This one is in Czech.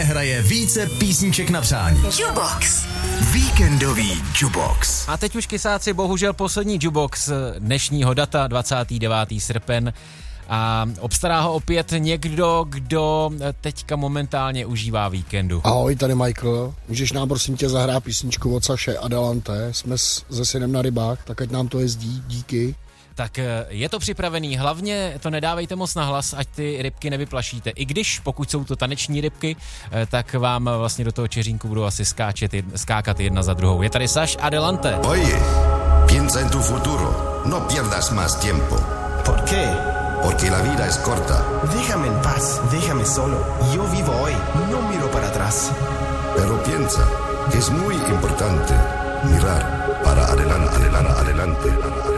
hraje více písniček na přání. Jukebox. Víkendový Jukebox. A teď už kysáci, bohužel poslední Jukebox dnešního data, 29. srpen. A obstará ho opět někdo, kdo teďka momentálně užívá víkendu. Ahoj, tady Michael. Můžeš nám prosím tě zahrát písničku od Saše Adelante. Jsme se synem na rybách, tak ať nám to jezdí. Díky. Tak je to připravený, hlavně to nedávejte moc na hlas, ať ty rybky nevyplašíte. I když, pokud jsou to taneční rybky, tak vám vlastně do toho čeřínku budou asi skákat jedna za druhou. Je tady Saš Adelante. Oye, piensa en tu futuro. No pierdas más tiempo. ¿Por qué? Porque la vida es corta. Déjame en paz, déjame solo. Yo vivo hoy, no miro para atrás. Pero piensa que es muy importante mirar para adelante.